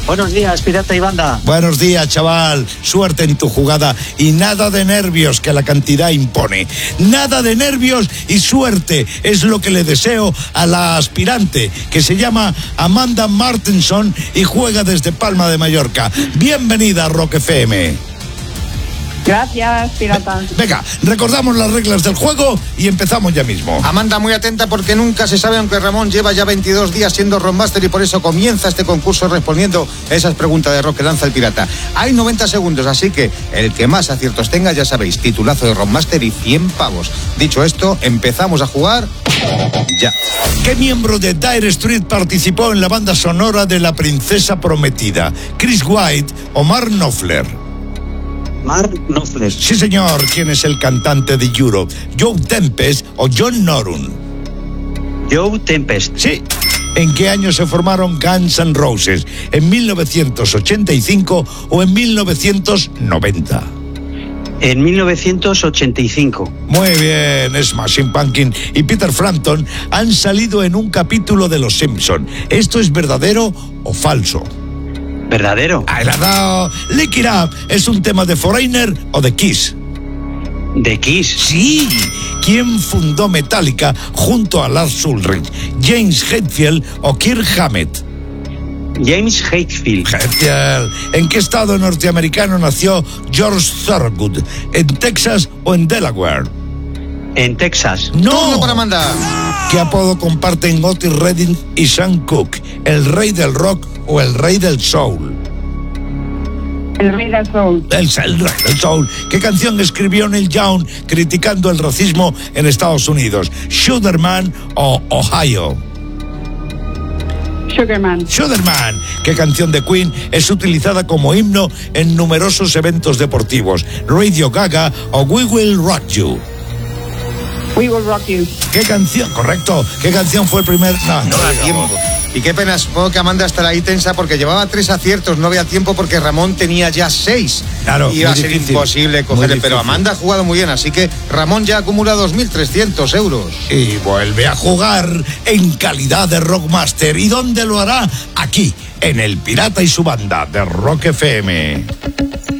Buenos días, pirata y banda. Buenos días, chaval. Suerte en tu jugada y nada de nervios, que la cantidad impone. Nada de nervios y suerte es lo que le deseo a la aspirante, que se llama Amanda Martinson y juega desde Palma de Mallorca. Bienvenida a Rock FM. Gracias, pirata. Venga, recordamos las reglas del juego y empezamos ya mismo. Amanda, muy atenta porque nunca se sabe, aunque Ramón lleva ya 22 días siendo Rockmaster y por eso comienza este concurso respondiendo esas preguntas de rock que lanza el pirata. Hay 90 segundos, así que el que más aciertos tenga, ya sabéis, titulazo de Rockmaster y 100 pavos. Dicho esto, empezamos a jugar ya. ¿Qué miembro de Dire Straits participó en la banda sonora de La Princesa Prometida? ¿Chris White o Mark Knopfler? Mark Knopfler. Sí, señor. ¿Quién es el cantante de Europe? ¿Joe Tempest o John Norum? Joe Tempest. Sí. ¿En qué año se formaron Guns N' Roses? ¿En 1985 o en 1990? En 1985. Muy bien. Smashing Pumpkins y Peter Frampton han salido en un capítulo de Los Simpson. ¿Esto es verdadero o falso? ¿Verdadero? ¡Ah, la ha dado! Lick It Up es un tema de Foreigner o de Kiss. ¿De Kiss? Sí. ¿Quién fundó Metallica junto a Lars Ulrich? ¿James Hetfield o Kirk Hammett? James Hetfield. Hetfield. ¿En qué estado norteamericano nació George Thorogood? ¿En Texas o en Delaware? En Texas. ¡No! Turno para Amanda. ¿Qué apodo comparten Otis Redding y Sam Cooke? ¿El rey del rock o el rey del soul? El rey del soul. El rey del soul. ¿Qué canción escribió Neil Young criticando el racismo en Estados Unidos? ¿Sugarman o Ohio? Sugarman. Sugarman. ¿Qué canción de Queen es utilizada como himno en numerosos eventos deportivos? ¿Radio Gaga o We Will Rock You? We Will Rock You. ¿Qué canción? Correcto. ¿Qué canción fue el primer? No da tiempo. Y qué pena, supongo que Amanda estará ahí tensa porque llevaba 3 aciertos, no había tiempo porque Ramón tenía ya 6. Claro, iba a muy ser difícil, imposible muy cogerle, difícil. pero Amanda ha jugado muy bien, así que Ramón ya acumula 2.300 euros. Y vuelve a jugar en calidad de Rockmaster. ¿Y dónde lo hará? Aquí, en El Pirata y su Banda de Rock FM.